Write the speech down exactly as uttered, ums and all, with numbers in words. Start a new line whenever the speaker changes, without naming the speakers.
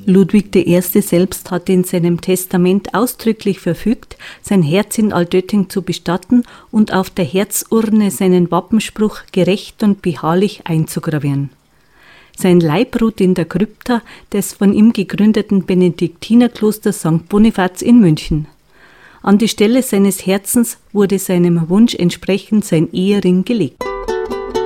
Ludwig der Erste selbst hatte in seinem Testament ausdrücklich verfügt, sein Herz in Altötting zu bestatten und auf der Herzurne seinen Wappenspruch gerecht und beharrlich einzugravieren. Sein Leib ruht in der Krypta des von ihm gegründeten Benediktinerklosters Sankt Bonifaz in München. An die Stelle seines Herzens wurde seinem Wunsch entsprechend sein Ehering gelegt.